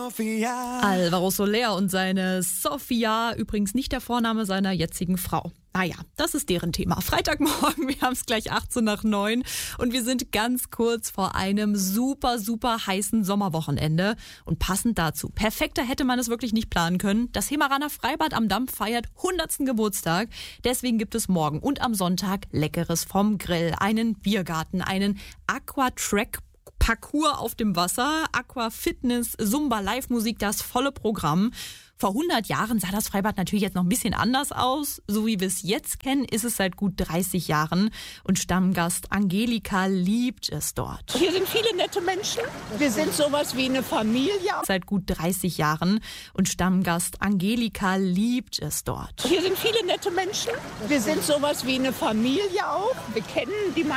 Sophia. Alvaro Soler und seine Sophia, übrigens nicht der Vorname seiner jetzigen Frau. Naja, das ist deren Thema. Freitagmorgen, wir haben es gleich 8:18 und wir sind ganz kurz vor einem super heißen Sommerwochenende. Und passend dazu, perfekter hätte man es wirklich nicht planen können. Das Hemeraner Freibad am Damm feiert 100. Geburtstag. Deswegen gibt es morgen und am Sonntag Leckeres vom Grill, einen Biergarten, einen Aquatrack Parcours auf dem Wasser, Aquafitness, Zumba, Live-Musik, das volle Programm. Vor 100 Jahren sah das Freibad natürlich jetzt noch ein bisschen anders aus. So wie wir es jetzt kennen, ist es seit gut 30 Jahren. Und Stammgast Angelika liebt es dort. Hier sind viele nette Menschen. Wir sind sowas wie eine Familie. Seit gut 30 Jahren. Und Stammgast Angelika liebt es dort. Hier sind viele nette Menschen. Wir sind sowas wie eine Familie auch. Wir kennen die